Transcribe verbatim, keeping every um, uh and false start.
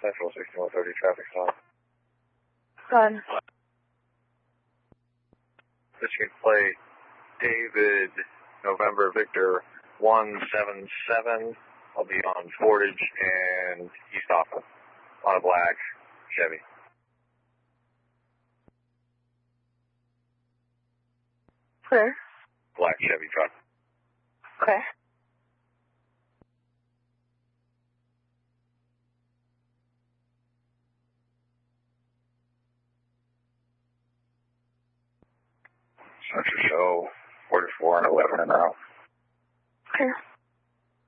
Central sixty-one thirty traffic stop. Done. Michigan plate David November Victor one seven seven. I'll be on Portage and East Austin on a black Chevy. Clear. Black Chevy truck. Okay. Central show forty-four and eleven and out. Clear.